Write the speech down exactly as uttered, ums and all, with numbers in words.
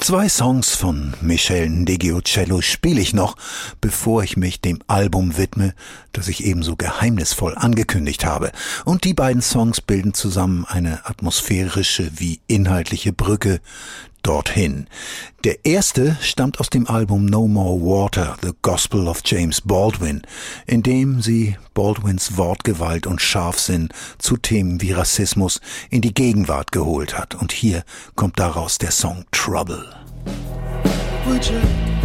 Zwei Songs von Michel Ndegeocello spiele ich noch, bevor ich mich dem Album widme, das ich ebenso geheimnisvoll angekündigt habe. Und die beiden Songs bilden zusammen eine atmosphärische wie inhaltliche Brücke dorthin. Der erste stammt aus dem Album No More Water, The Gospel of James Baldwin, in dem sie Baldwins Wortgewalt und Scharfsinn zu Themen wie Rassismus in die Gegenwart geholt hat. Und hier kommt daraus der Song Trouble. Would you